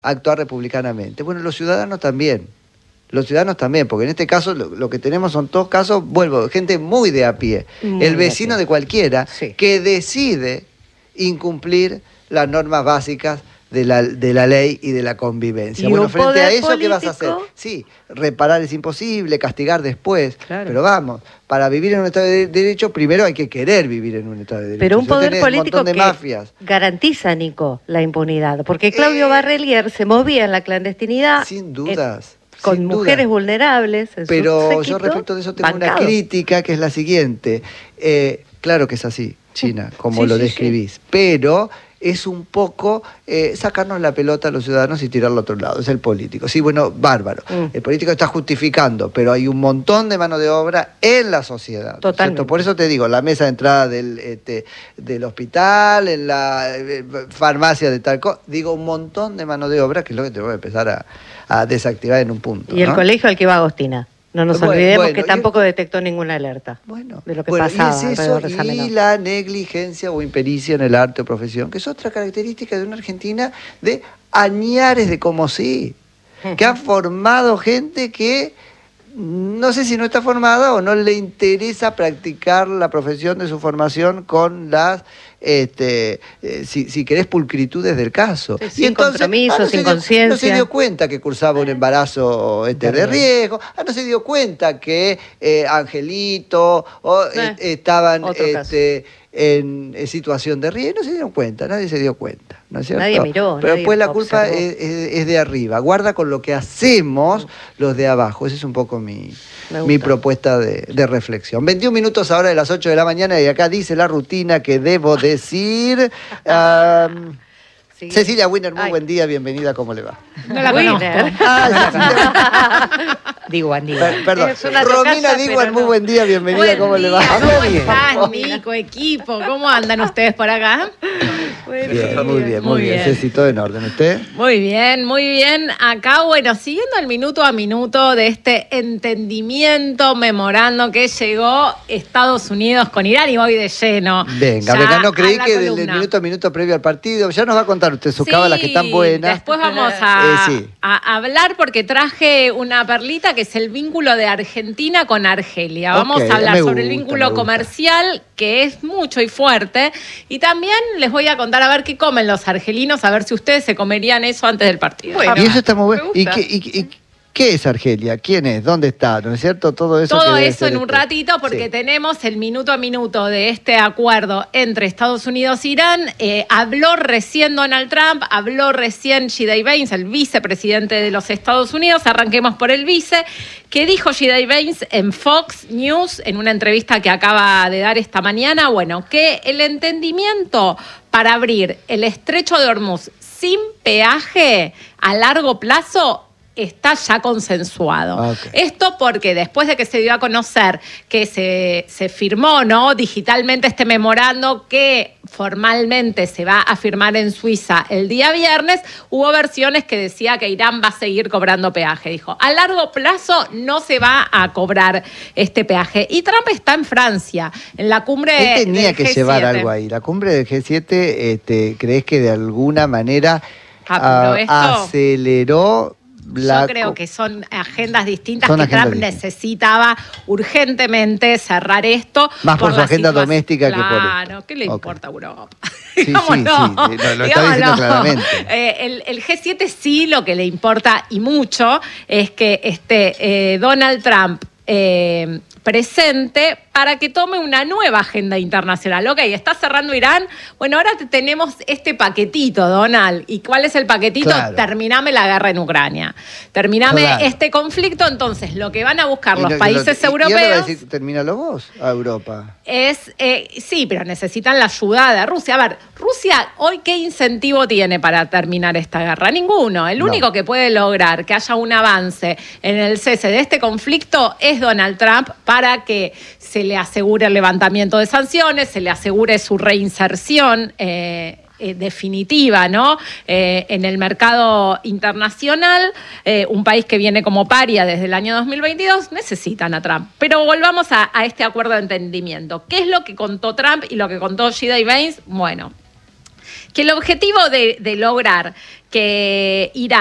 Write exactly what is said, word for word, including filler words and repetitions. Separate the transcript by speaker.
Speaker 1: actuar republicanamente. Bueno, los ciudadanos también. Los ciudadanos también, porque en este caso lo, lo que tenemos son todos casos, vuelvo, gente muy de a pie.
Speaker 2: Muy
Speaker 1: el vecino de, de cualquiera
Speaker 2: sí.
Speaker 1: que decide incumplir las normas básicas de la, de la ley y de la convivencia.
Speaker 2: ¿Y
Speaker 1: bueno,
Speaker 2: un
Speaker 1: frente
Speaker 2: poder
Speaker 1: a eso,
Speaker 2: político?
Speaker 1: ¿qué vas a hacer? Sí, reparar es imposible, castigar después.
Speaker 2: Claro.
Speaker 1: Pero vamos, para vivir en un Estado de Derecho, primero hay que querer vivir en un Estado de Derecho.
Speaker 2: Pero un poder
Speaker 1: un
Speaker 2: político
Speaker 1: montón de
Speaker 2: que
Speaker 1: mafias.
Speaker 2: garantiza, Nico, la impunidad. Porque Claudio
Speaker 1: Eh,
Speaker 2: Barrelier se movía en la clandestinidad.
Speaker 1: Sin dudas.
Speaker 2: Eh, con
Speaker 1: sin
Speaker 2: mujeres
Speaker 1: duda.
Speaker 2: vulnerables. En
Speaker 1: Pero
Speaker 2: su
Speaker 1: yo
Speaker 2: séquito,
Speaker 1: respecto de eso tengo
Speaker 2: bancado.
Speaker 1: una crítica que es la siguiente. Eh, claro que es así, China, como
Speaker 2: Sí,
Speaker 1: lo
Speaker 2: sí,
Speaker 1: describís,
Speaker 2: sí.
Speaker 1: pero es un poco eh, sacarnos la pelota a los ciudadanos y tirarlo a otro lado. Es el político. Sí, bueno, bárbaro.
Speaker 2: Mm.
Speaker 1: El político está justificando, pero hay un montón de mano de obra en la sociedad.
Speaker 2: Totalmente.
Speaker 1: ¿Cierto? Por eso te digo, la mesa de entrada del, este, del hospital, en la eh, farmacia de tal cosa, digo, un montón de mano de obra que es lo que tenemos que empezar a, a desactivar en un punto.
Speaker 2: Y el
Speaker 1: ¿no?
Speaker 2: colegio al que va Agostina. No nos
Speaker 1: Bueno,
Speaker 2: olvidemos
Speaker 1: bueno,
Speaker 2: que
Speaker 1: y-
Speaker 2: tampoco detectó ninguna alerta
Speaker 1: Bueno,
Speaker 2: de lo que
Speaker 1: bueno,
Speaker 2: pasaba
Speaker 1: y es eso,
Speaker 2: alrededor de esa
Speaker 1: y
Speaker 2: menor.
Speaker 1: la negligencia o impericia en el arte o profesión, que es otra característica de una Argentina de añares de como sí, que han formado gente que no sé si no está formada o no le interesa practicar la profesión de su formación con las, este, eh, si, si querés, pulcritudes del caso.
Speaker 2: Sí, sin compromiso,
Speaker 1: no
Speaker 2: sin
Speaker 1: se dio-
Speaker 2: conciencia.
Speaker 1: No se dio cuenta que cursaba un embarazo este, de riesgo, ah, no se dio cuenta que eh, Angelito o,
Speaker 2: Eh,
Speaker 1: eh, estaban
Speaker 2: otro caso.
Speaker 1: este, en, en situación de riesgo, no se dieron cuenta, nadie se dio cuenta. ¿No es cierto?
Speaker 2: Nadie miró,
Speaker 1: Pero
Speaker 2: nadie
Speaker 1: después la culpa
Speaker 2: observó.
Speaker 1: es, es- es de arriba. Guarda con lo que hacemos los de abajo. Esa es un poco mi,
Speaker 2: Me
Speaker 1: mi
Speaker 2: gusta.
Speaker 1: propuesta de, de reflexión. veintiún minutos ahora de las ocho de la mañana y acá dice la rutina que debo decir. Um,
Speaker 2: Sí.
Speaker 1: Cecilia Wiener, muy
Speaker 2: Ay.
Speaker 1: buen día, bienvenida, ¿cómo le va?
Speaker 3: No la
Speaker 2: Winner.
Speaker 3: conozco.
Speaker 1: Ah,
Speaker 3: Diwan,
Speaker 1: Per-
Speaker 3: Diwan.
Speaker 1: perdón.
Speaker 2: Es una
Speaker 1: Romina
Speaker 2: tocaya,
Speaker 1: Diguan,
Speaker 2: pero
Speaker 1: muy
Speaker 2: no.
Speaker 1: buen día, bienvenida,
Speaker 3: Buen
Speaker 1: ¿cómo le
Speaker 3: día,
Speaker 1: va?
Speaker 3: ¿Cómo están, Nico, equipo? ¿Cómo andan ustedes por acá?
Speaker 1: Bien, muy bien, muy
Speaker 3: Muy
Speaker 1: bien.
Speaker 3: bien.
Speaker 1: Ceci, todo en orden. ¿Usted?
Speaker 3: Muy bien, muy bien. Acá, bueno, siguiendo el minuto a minuto de este entendimiento, memorando que llegó Estados Unidos con Irán y voy de lleno.
Speaker 1: Venga,
Speaker 3: ya
Speaker 1: venga, no creí
Speaker 3: a la
Speaker 1: que del, del
Speaker 3: columna.
Speaker 1: minuto a minuto previo al partido, ya nos va a contar usted sus
Speaker 3: Sí,
Speaker 1: cábalas que están buenas.
Speaker 3: Después vamos a,
Speaker 1: Eh, sí.
Speaker 3: a hablar porque traje una perlita que es el vínculo de Argentina con Argelia. Vamos
Speaker 1: Ok,
Speaker 3: a hablar
Speaker 1: me
Speaker 3: sobre el
Speaker 1: gusta, me
Speaker 3: vínculo
Speaker 1: gusta.
Speaker 3: comercial, que es mucho y fuerte. Y también les voy a contar a ver qué comen los argelinos, a ver si ustedes se comerían eso antes del partido.
Speaker 2: Bueno,
Speaker 1: Y eso está muy bueno.
Speaker 2: me
Speaker 1: ¿Y
Speaker 2: gusta.
Speaker 1: qué, y- y qué es Argelia? ¿Quién es? ¿Dónde está? ¿No es cierto? Todo eso.
Speaker 3: Todo
Speaker 1: que debe
Speaker 3: eso
Speaker 1: ser
Speaker 3: en un
Speaker 1: este-
Speaker 3: ratito porque
Speaker 1: Sí.
Speaker 3: tenemos el minuto a minuto de este acuerdo entre Estados Unidos e Irán. Eh, habló recién Donald Trump, habló recién G D Vance, el vicepresidente de los Estados Unidos. Arranquemos por el vice. ¿Qué dijo G D Vance en Fox News en una entrevista que acaba de dar esta mañana? Bueno, que el entendimiento para abrir el estrecho de Hormuz sin peaje a largo plazo está ya consensuado.
Speaker 1: Ah, ok.
Speaker 3: Esto porque después de que se dio a conocer que se, se firmó, ¿no?, digitalmente este memorando que formalmente se va a firmar en Suiza el día viernes, hubo versiones que decía que Irán va a seguir cobrando peaje. Dijo, a largo plazo no se va a cobrar este peaje. Y Trump está en Francia, en la cumbre
Speaker 1: Él tenía
Speaker 3: del
Speaker 1: que
Speaker 3: G siete.
Speaker 1: llevar algo ahí. La cumbre del G siete, este, ¿crees que de alguna manera
Speaker 3: ¿Apuró
Speaker 1: ah,
Speaker 3: esto?
Speaker 1: aceleró la...
Speaker 3: Yo creo que son agendas distintas
Speaker 1: Son
Speaker 3: que
Speaker 1: agendas
Speaker 3: Trump
Speaker 1: distintas.
Speaker 3: necesitaba urgentemente cerrar esto.
Speaker 1: Más por su
Speaker 3: la
Speaker 1: agenda
Speaker 3: situación.
Speaker 1: doméstica que por esto.
Speaker 3: Claro, ¿qué le
Speaker 1: Ok.
Speaker 3: importa a Europa?
Speaker 1: Sí, sí,
Speaker 3: Digámoslo.
Speaker 1: sí, lo- lo está diciendo
Speaker 3: Digámoslo.
Speaker 1: claramente.
Speaker 3: Eh, el, el G siete sí lo que le importa y mucho es que este, eh, Donald Trump eh, presente para que tome una nueva agenda internacional. Ok, está cerrando Irán. Bueno, ahora te- tenemos este paquetito, Donald. ¿Y cuál es el paquetito?
Speaker 1: Claro.
Speaker 3: Terminame la guerra en Ucrania. Terminame
Speaker 1: Claro.
Speaker 3: este conflicto. Entonces, lo que van a buscar
Speaker 1: Y
Speaker 3: los
Speaker 1: no- y
Speaker 3: países
Speaker 1: no- y- y ahora va a
Speaker 3: europeos
Speaker 1: decir, termínalo vos, a Europa.
Speaker 3: es, eh, sí, pero necesitan la ayuda de Rusia. A ver, Rusia hoy, ¿qué incentivo tiene para terminar esta guerra? Ninguno. El
Speaker 1: No.
Speaker 3: único que puede lograr que haya un avance en el cese de este conflicto es Donald Trump para que se le asegure el levantamiento de sanciones, se le asegure su reinserción eh, eh, definitiva, ¿no? Eh, en el mercado internacional, eh, un país que viene como paria desde el año dos mil veintidós, necesitan a Trump. Pero volvamos a, a este acuerdo de entendimiento. ¿Qué es lo que contó Trump y lo que contó G D Vance? Bueno, que el objetivo de, de lograr que Irán